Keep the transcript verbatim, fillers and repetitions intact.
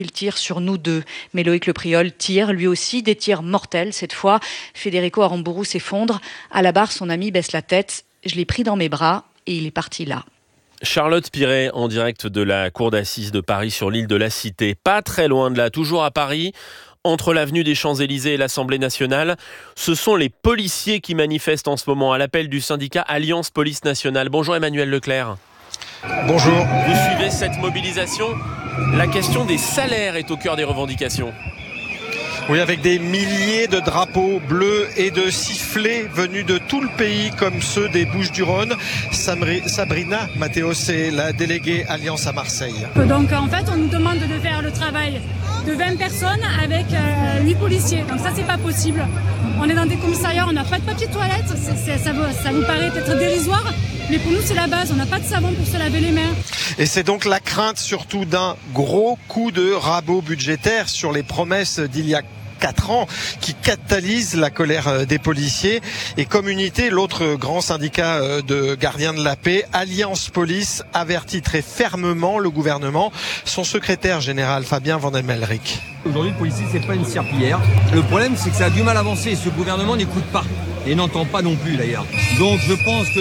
Il tire sur nous deux. Mais Loïc Le Priol tire, lui aussi, des tirs mortels. Cette fois, Federico Aramburu s'effondre. À la barre, son ami baisse la tête. Je l'ai pris dans mes bras et il est parti là. Charlotte Piret en direct de la cour d'assises de Paris sur l'île de la Cité. Pas très loin de là, toujours à Paris, entre l'avenue des Champs-Élysées et l'Assemblée nationale. Ce sont les policiers qui manifestent en ce moment à l'appel du syndicat Alliance Police Nationale. Bonjour Emmanuel Leclerc. Bonjour. Vous suivez cette mobilisation ? La question des salaires est au cœur des revendications. Oui, avec des milliers de drapeaux bleus et de sifflets venus de tout le pays, comme ceux des Bouches-du-Rhône. Sabrina Mathéos est la déléguée Alliance à Marseille. Donc en fait, on nous demande de faire le travail de vingt personnes avec euh, huit policiers. Donc ça, c'est pas possible. On est dans des commissariats, on n'a pas de papier de toilette. C'est, c'est, ça, vous, ça vous paraît peut-être dérisoire, mais pour nous, c'est la base. On n'a pas de savon pour se laver les mains. Et c'est donc la crainte surtout d'un gros coup de rabot budgétaire sur les promesses d'il y a quatre ans qui catalyse la colère des policiers. Et comme unité, l'autre grand syndicat de gardiens de la paix, Alliance Police, avertit très fermement le gouvernement. Son secrétaire général Fabien Vandenmelrick. Aujourd'hui, le policier, c'est pas une serpillière. Le problème, c'est que ça a du mal à avancer. Ce gouvernement n'écoute pas et n'entend pas non plus d'ailleurs. Donc je pense que